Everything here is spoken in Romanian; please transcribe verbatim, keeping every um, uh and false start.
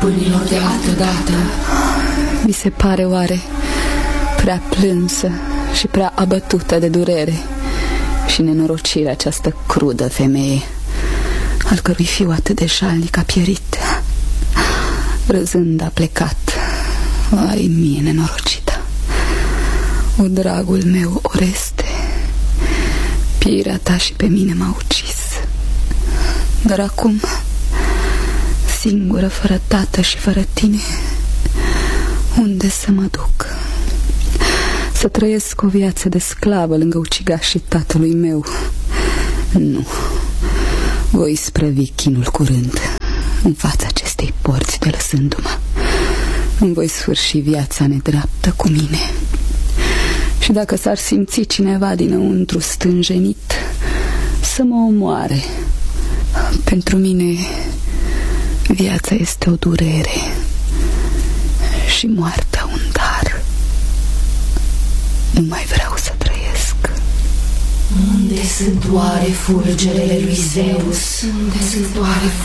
stăpânilor de altădată. Mi se pare oare prea plânsă și prea abătută de durere și nenorocirea această crudă femeie, al cărui fiu atât de jalnic a pierit, răzând a plecat. Ai mie nenorocită, o dragul meu Oreste, pieirea ta și pe mine m-a ucis. Dar acum, singură, fără tată și fără tine, unde să mă duc? Să trăiesc o viață de sclavă lângă ucigașii tatălui meu? Nu, voi sprăvi chinul curând în fața acestei porți de lăsându-mă. Îmi voi sfârși viața nedreaptă cu mine. Și dacă s-ar simți cineva dinăuntru stânjenit, să mă omoare. Pentru mine viața este o durere și moartea un dar. Nu mai vreau să trăiesc. Unde sunt oare fulgerele lui Zeus? Unde sunt oare